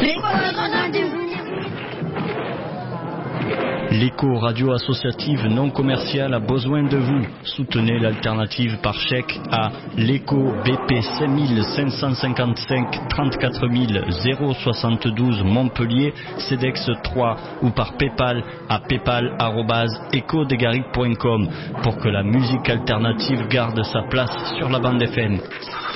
L'écho radio associative non commerciale a besoin de vous. Soutenez l'alternative par chèque à l'écho BP 5555 34 072 Montpellier, CEDEX 3 ou par Paypal à paypal@ecodegaric.com pour que la musique alternative garde sa place sur la bande FM.